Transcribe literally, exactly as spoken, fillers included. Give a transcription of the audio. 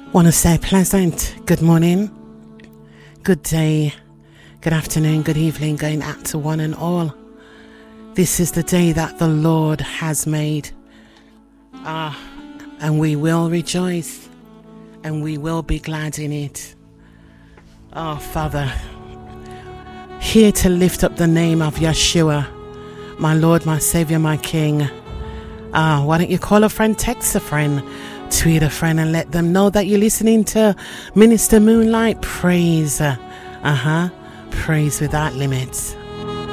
Want to say pleasant good morning, good day, good afternoon, good evening, going out to one and all. This is the day that the Lord has made. Ah, and we will rejoice and we will be glad in it. Oh, Father, here to lift up the name of Yeshua, my Lord, my Savior, my King. Ah, why don't you call a friend, text a friend, tweet a friend, and let them know that you're listening to Minister Moonlight Praise. Uh-huh. Praise without limits.